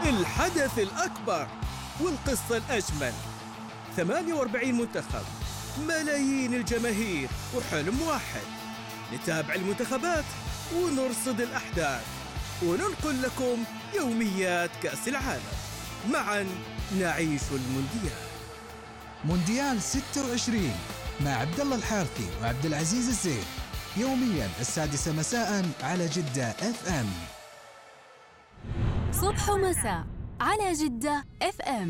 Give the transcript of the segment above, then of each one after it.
الحدث الأكبر والقصة الأجمل. 48 منتخب، ملايين الجماهير وحلم واحد. نتابع المنتخبات ونرصد الأحداث وننقل لكم يوميات كأس العالم. معا نعيش المونديال. مونديال 26 مع عبد الله الحارثي وعبد العزيز الزين، يوميا 6 مساء على جدة FM. صبح ومساء على جدة FM.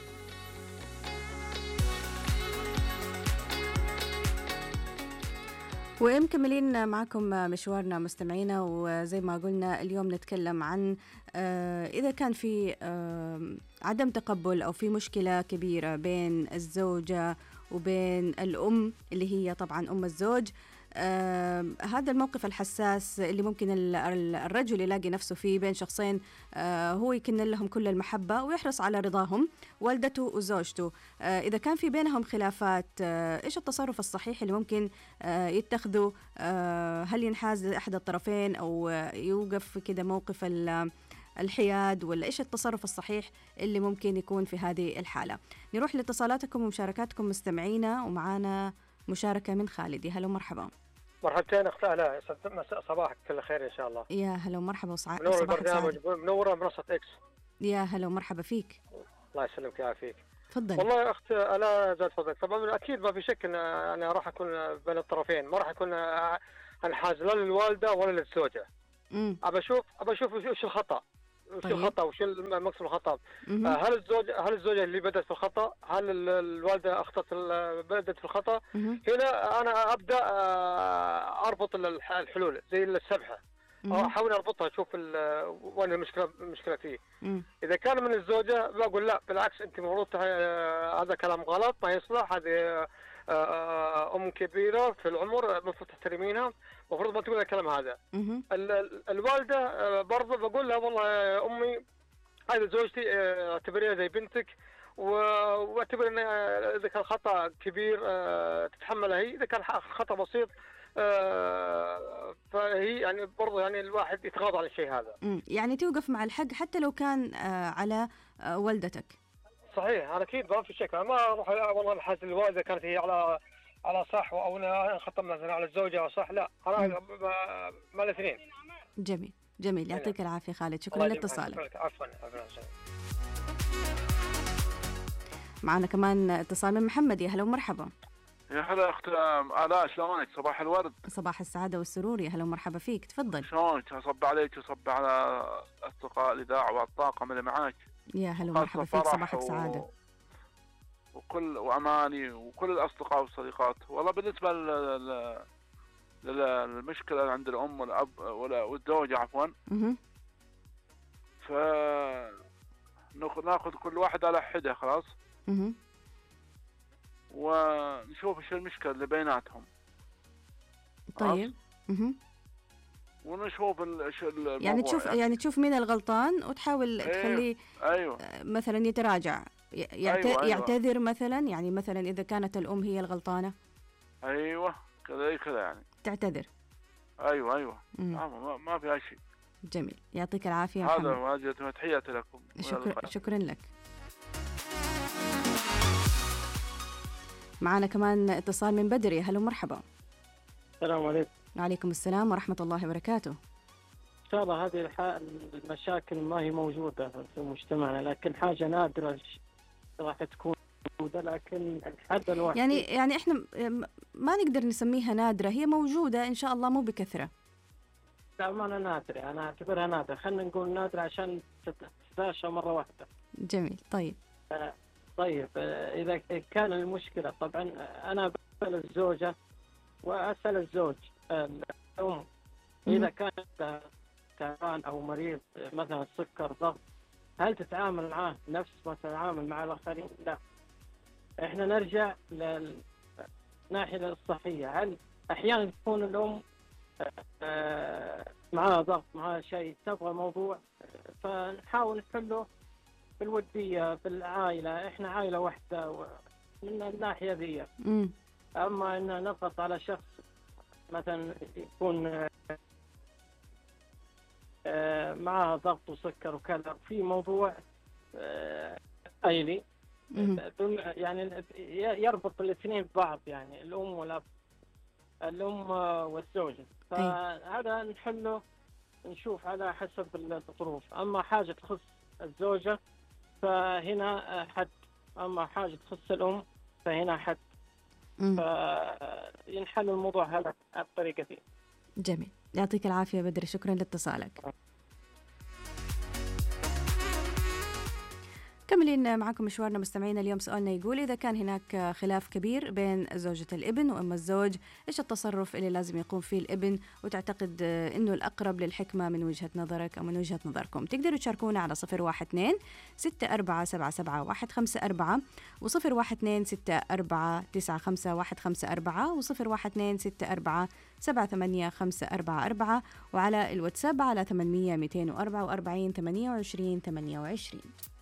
ومكملين معكم مشوارنا مستمعينا، وزي ما قلنا اليوم نتكلم عن إذا كان في عدم تقبل أو في مشكلة كبيرة بين الزوجة وبين الأم اللي هي طبعا أم الزوج. هذا الموقف الحساس اللي ممكن الرجل يلاقي نفسه فيه بين شخصين، هو يكن لهم كل المحبة ويحرص على رضاهم، والدته وزوجته. إذا كان في بينهم خلافات، إيش التصرف الصحيح اللي ممكن يتخذه؟ هل ينحاز لأحد الطرفين أو يوقف كده موقف الحياد، ولا إيش التصرف الصحيح اللي ممكن يكون في هذه الحالة؟ نروح لاتصالاتكم ومشاركاتكم مستمعينا، ومعانا مشاركة من خالد. هلا ومرحبا. مرحبتين أخت آلاء، مساء صباحك كل خير إن شاء الله. يا هلا ومرحبا منور البرنامج، منورة منصة إكس. يا هلا ومرحبا فيك. الله يسلمك ويعافيك. تفضل. والله يا أخت آلاء زاد فضلك، طبعا أكيد ما في شك أن أنا راح أكون بين الطرفين، ما راح أكون أنحاز لا للوالدة ولا للزوجة. أبى أشوف إيش الخطأ، وش الخطأ وش المقصود الخطأ. هل الزوجة اللي بدأت في الخطأ؟ هل الوالدة بدأت في الخطأ؟ هنا أنا أبدأ أربط الحلول زي السبحة، أحاول أربطها، أشوف وين المشكلة فيه. إذا كان من الزوجة بقول لا بالعكس، أنت المفروض هذا كلام غلط ما يصلح، هذه أم كبيرة في العمر المفروض تحترمينها، المفروض ما تقول الكلام هذا. الوالدة برضه بقول لها والله أمي هذه زوجتي، اعتبريها زي بنتك، واعتبر ان اذا كان خطأ كبير تتحمله هي، اذا كان خطأ بسيط فهي يعني برضه يعني الواحد يتغاضى عن الشيء هذا. يعني توقف مع الحق حتى لو كان على والدتك. صحيح، انا اكيد ما في شك، انا ما اروح والله انحاز الوالده كانت هي على صح، او انا خطأ مثلا على الزوجه او صح، لا انا ما الاثنين. جميل يعطيك العافيه خالد، شكرا لاتصالك. عفوا. معنا كمان اتصال من محمد. يا هلا ومرحبا. يا هلا اخت آلاء، شلونك؟ صباح الورد. صباح السعاده والسرور، يا هلا ومرحبا فيك، تفضل. شلونك؟ اصب عليك وصب على اصدقاء الاذاعه والطاقم اللي معاك. يا هلا ومرحبا فيك، صباحك سعاده. واماني وكل الاصدقاء والصديقات. والله بالنسبه للمشكله اللي عند الام والاب والزوجه عفوا، ناخذ كل واحد على حده خلاص، ونشوف ايش المشكله اللي بيناتهم. طيب. ونشوف يعني تشوف مين الغلطان وتحاول تخليه مثلا يتراجع، يعتذر مثلا، يعني مثلا اذا كانت الام هي الغلطانه كذا يعني تعتذر. ايوه ما في شيء. جميل يعطيك العافيه. هذا واجد، تحياتي لكم. شكرا لك. معنا كمان اتصال من بدر. يا هلا ومرحبا. السلام عليكم. وعليكم السلام ورحمة الله وبركاته. إن شاء الله هذه المشاكل ما هي موجودة في مجتمعنا، لكن حاجة نادرة راح تكون موجودة، لكن الحد الواحد يعني إحنا ما نقدر نسميها نادرة، هي موجودة إن شاء الله مو بكثرة. لا ما أنا نادرة، أنا أعتبرها نادرة، خلينا نقول نادرة عشان تتفاشى مرة واحدة. جميل. طيب إذا كان المشكلة، طبعا أنا بسأل الزوجة وأسأل الزوج الأم إذا كانت تعبان أو مريض مثلا السكر ضغط، هل تتعامل معاه نفس ما تتعامل مع الآخرين؟ لا، إحنا نرجع للناحية الصحية. هل أحيانا تكون الأم معها ضغط، معها شيء، تبغى موضوع، فنحاول نحله بالودية بالعائلة، إحنا عائلة واحدة من الناحية ذي. أما أن نضغط على شخص مثلا يكون معها ضغط وسكر وكذا، في موضوع عائلي يعني يربط الاثنين ببعض، يعني الأم والزوجة، فهذا نحله نشوف على حسب الظروف. أما حاجة تخص الزوجة فهنا حد، أما حاجة تخص الأم فهنا حد. فينحل الموضوع هذا الطريقة دي. جميل، يعطيك العافية بدر، شكرا لاتصالك. كملين معكم مشوارنا مستمعينا. اليوم سؤالنا يقول إذا كان هناك خلاف كبير بين زوجة الابن وأم الزوج، إيش التصرف اللي لازم يقوم فيه الابن وتعتقد إنه الأقرب للحكمة من وجهة نظرك أو من وجهة نظركم؟ تقدروا تشاركونا على 012-64-77-154 و012-64-95-154 و012-64-78-544 وعلى الواتساب على 800-244-28-28.